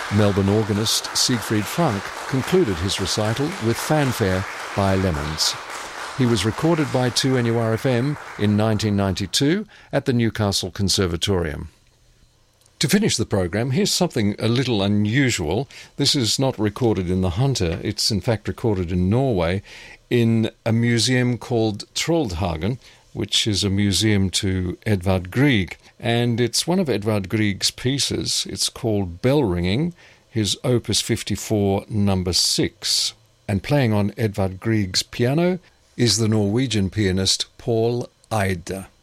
Melbourne organist Siegfried Frank concluded his recital with Fanfare by Lemons. He was recorded by 2NURFM in 1992 at the Newcastle Conservatorium. To finish the program, here's something a little unusual. This is not recorded in the Hunter. It's in fact recorded in Norway in a museum called Troldhagen, which is a museum to Edvard Grieg. And it's one of Edvard Grieg's pieces. It's called Bell Ringing, his Opus 54, number 6. And playing on Edvard Grieg's piano is the Norwegian pianist Paul Eide.